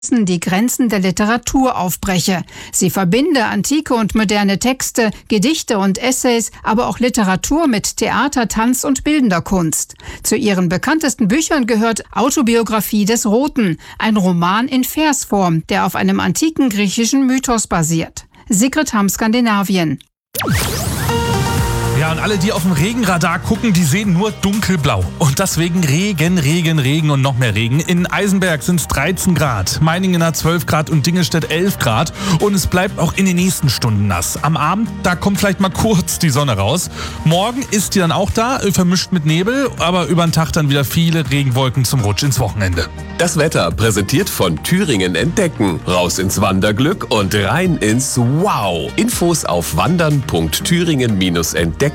die Grenzen der Literatur aufbreche. Sie verbinde antike und moderne Texte, Gedichte und Essays, aber auch Literatur mit Theater, Tanz und bildender Kunst. Zu ihren bekanntesten Büchern gehört Autobiografie des Roten, ein Roman in Versform, der auf einem antiken griechischen Mythos basiert. Sigrid Hamm, Skandinavien. Ja, und alle, die auf dem Regenradar gucken, die sehen nur dunkelblau. Und deswegen Regen und noch mehr Regen. In Eisenberg sind es 13 Grad, Meiningen hat 12 Grad und Dingelstedt 11 Grad. Und es bleibt auch in den nächsten Stunden nass. Am Abend, da kommt vielleicht mal kurz die Sonne raus. Morgen ist die dann auch da, vermischt mit Nebel, aber über den Tag dann wieder viele Regenwolken zum Rutsch ins Wochenende. Das Wetter präsentiert von Thüringen Entdecken. Raus ins Wanderglück und rein ins Wow. Infos auf wandern.thüringen-entdecken.de.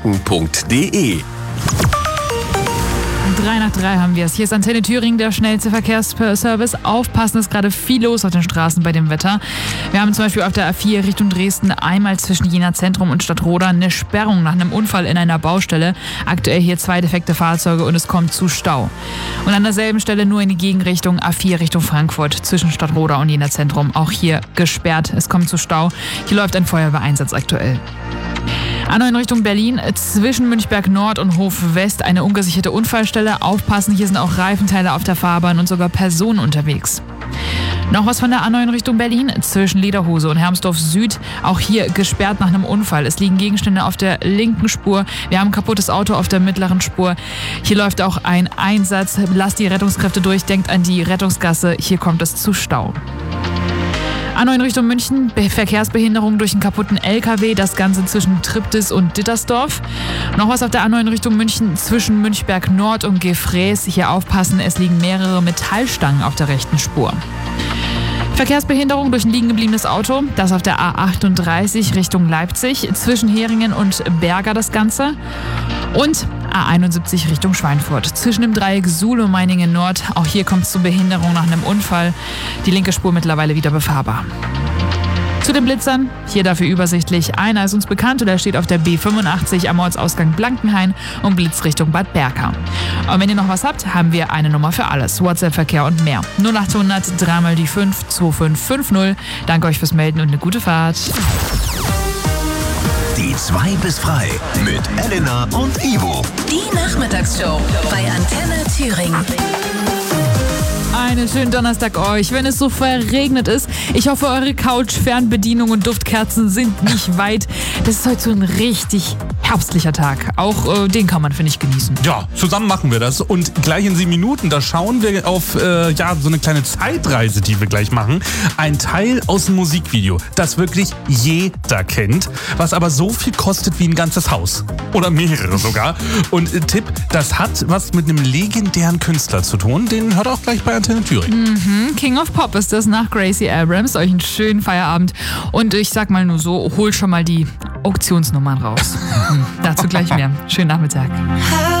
3 nach 3 haben wir es. Hier ist Antenne Thüringen, der schnellste Verkehrsservice. Aufpassen, ist gerade viel los auf den Straßen bei dem Wetter. Wir haben zum Beispiel auf der A4 Richtung Dresden einmal zwischen Jena Zentrum und Stadtroda eine Sperrung nach einem Unfall in einer Baustelle. Aktuell hier 2 defekte Fahrzeuge und es kommt zu Stau. Und an derselben Stelle nur in die Gegenrichtung A4 Richtung Frankfurt zwischen Stadtroda und Jena Zentrum. Auch hier gesperrt, es kommt zu Stau. Hier läuft ein Feuerwehreinsatz aktuell. A9 Richtung Berlin, zwischen Münchberg Nord und Hof West eine ungesicherte Unfallstelle. Aufpassen, hier sind auch Reifenteile auf der Fahrbahn und sogar Personen unterwegs. Noch was von der A9 Richtung Berlin, zwischen Lederhose und Hermsdorf Süd. Auch hier gesperrt nach einem Unfall. Es liegen Gegenstände auf der linken Spur. Wir haben ein kaputtes Auto auf der mittleren Spur. Hier läuft auch ein Einsatz. Lasst die Rettungskräfte durch, denkt an die Rettungsgasse. Hier kommt es zu Stau. A9 Richtung München, Verkehrsbehinderung durch einen kaputten LKW, das Ganze zwischen Triptis und Dittersdorf. Noch was auf der A9 Richtung München, zwischen Münchberg Nord und Gefräß. Hier aufpassen, es liegen mehrere Metallstangen auf der rechten Spur. Verkehrsbehinderung durch ein liegen gebliebenes Auto, das auf der A38 Richtung Leipzig, zwischen Heringen und Berger das Ganze. Und A71 Richtung Schweinfurt, zwischen dem Dreieck Suhl und Meiningen Nord. Auch hier kommt es zu Behinderung nach einem Unfall. Die linke Spur mittlerweile wieder befahrbar. Zu den Blitzern, hier dafür übersichtlich. Einer ist uns bekannt und er steht auf der B85 am Ortsausgang Blankenhain und blitzt Richtung Bad Berka. Und wenn ihr noch was habt, haben wir eine Nummer für alles. WhatsApp-Verkehr und mehr. 0800 3 die 5 2550. Danke euch fürs Melden und eine gute Fahrt. Die 2 bis frei mit Elena und Ivo. Die Nachmittagsshow bei Antenne Thüringen. Einen schönen Donnerstag euch, wenn es so verregnet ist. Ich hoffe, eure Couch-Fernbedienung und Duftkerzen sind nicht weit. Das ist heute so ein richtig herbstlicher Tag. Auch den kann man, finde ich, genießen. Ja, zusammen machen wir das. Und gleich in 7 Minuten, da schauen wir auf so eine kleine Zeitreise, die wir gleich machen. Ein Teil aus dem Musikvideo, das wirklich jeder kennt, was aber so viel kostet wie ein ganzes Haus. Oder mehrere sogar. Und Tipp, das hat was mit einem legendären Künstler zu tun. Den hört auch gleich bei Antenne Thüringen. King of Pop ist das nach Gracie Abrams. Euch einen schönen Feierabend. Und ich sag mal nur so, hol schon mal die Auktionsnummern raus. Dazu gleich mehr. Schönen Nachmittag.